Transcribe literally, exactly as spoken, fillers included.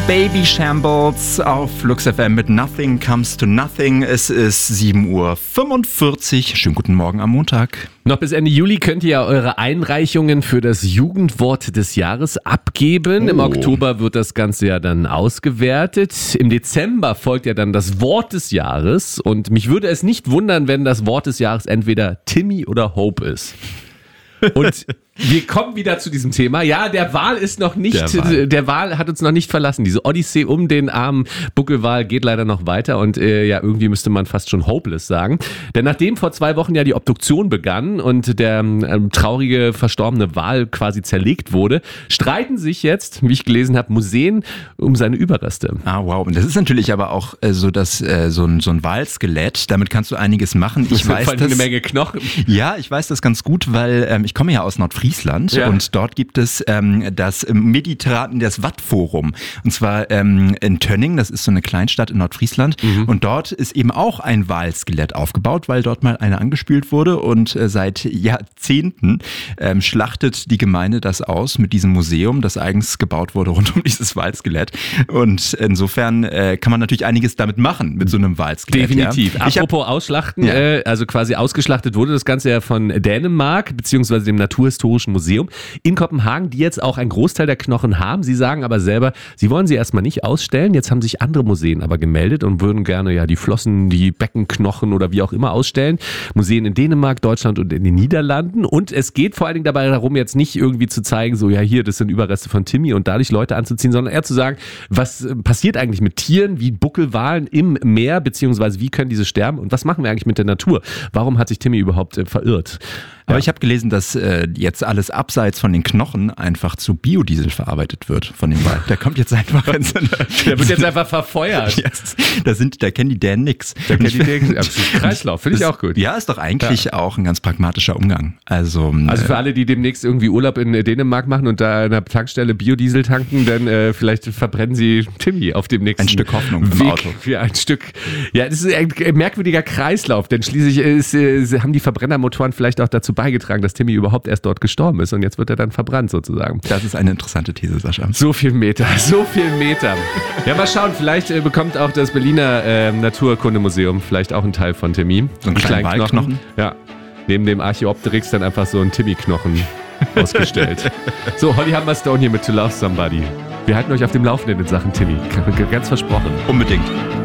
Baby Shambles auf Flux F M mit Nothing Comes to Nothing. Es ist sieben Uhr fünfundvierzig. Schönen guten Morgen am Montag. Noch bis Ende Juli könnt ihr ja eure Einreichungen für das Jugendwort des Jahres abgeben. Oh. Im Oktober wird das Ganze ja dann ausgewertet. Im Dezember folgt ja dann das Wort des Jahres. Und mich würde es nicht wundern, wenn das Wort des Jahres entweder Timmy oder Hope ist. Und wir kommen wieder zu diesem Thema. Ja, der Wal ist noch nicht, der Wal, der Wal hat uns noch nicht verlassen. Diese Odyssee um den armen Buckelwal geht leider noch weiter und äh, ja, irgendwie müsste man fast schon hopeless sagen. Denn nachdem vor zwei Wochen ja die Obduktion begann und der ähm, traurige, verstorbene Wal quasi zerlegt wurde, streiten sich jetzt, wie ich gelesen habe, Museen um seine Überreste. Ah, wow. Und das ist natürlich aber auch äh, so, dass äh, so ein, so ein Walskelett, damit kannst du einiges machen. Ich weiß das, eine Menge Knochen. Ja, ich weiß das ganz gut, weil ähm, ich komme ja aus Nordfriesland. Ja. Und dort gibt es ähm, das Mediterraten, das Wattforum. Und zwar ähm, in Tönning, das ist so eine Kleinstadt in Nordfriesland. Mhm. Und dort ist eben auch ein Walskelett aufgebaut, weil dort mal einer angespült wurde. Und äh, seit Jahrzehnten ähm, schlachtet die Gemeinde das aus mit diesem Museum, das eigens gebaut wurde rund um dieses Walskelett. Und insofern äh, kann man natürlich einiges damit machen, mit so einem Walskelett. Definitiv. Ja. Apropos hab, ausschlachten, ja. äh, also quasi ausgeschlachtet wurde das Ganze ja von Dänemark, beziehungsweise dem Naturhistorischen Museum in Kopenhagen, die jetzt auch einen Großteil der Knochen haben. Sie sagen aber selber, sie wollen sie erstmal nicht ausstellen. Jetzt haben sich andere Museen aber gemeldet und würden gerne ja die Flossen, die Beckenknochen oder wie auch immer ausstellen. Museen in Dänemark, Deutschland und in den Niederlanden. Und es geht vor allen Dingen dabei darum, jetzt nicht irgendwie zu zeigen, so ja hier, das sind Überreste von Timmy und dadurch Leute anzuziehen, sondern eher zu sagen, was passiert eigentlich mit Tieren wie Buckelwalen im Meer, beziehungsweise wie können diese sterben und was machen wir eigentlich mit der Natur? Warum hat sich Timmy überhaupt äh, verirrt? Aber ja. Ich habe gelesen, dass äh, jetzt alles abseits von den Knochen einfach zu Biodiesel verarbeitet wird von dem Wal. Der kommt jetzt einfach in so eine, Der wird jetzt einfach verfeuert. Yes, da, sind, da kennen die Dänen nix. Da kennen die Dänen nix. Kreislauf, finde ich auch gut. Ja, ist doch eigentlich ja. auch ein ganz pragmatischer Umgang. Also, also für alle, die demnächst irgendwie Urlaub in Dänemark machen und da in der Tankstelle Biodiesel tanken, dann äh, vielleicht verbrennen sie Timmy auf dem nächsten Ein Stück Hoffnung im Weg. Auto. Ja, ein Stück. Ja, das ist ein merkwürdiger Kreislauf, denn schließlich ist, äh, haben die Verbrennermotoren vielleicht auch dazu beigetragen, dass Timmy überhaupt erst dort gestorben ist und jetzt wird er dann verbrannt sozusagen. Das ist eine interessante These, Sascha. So viel Meter, so viel Meter. Ja, mal schauen, vielleicht äh, bekommt auch das Berliner äh, Naturkundemuseum vielleicht auch einen Teil von Timmy. So einen kleinen Walknochen. Ja, neben dem Archäopteryx dann einfach so ein Timmy-Knochen ausgestellt. So, Holly Humberstone hier mit To Love Somebody. Wir halten euch auf dem Laufenden in Sachen Timmy. Ganz versprochen. Unbedingt.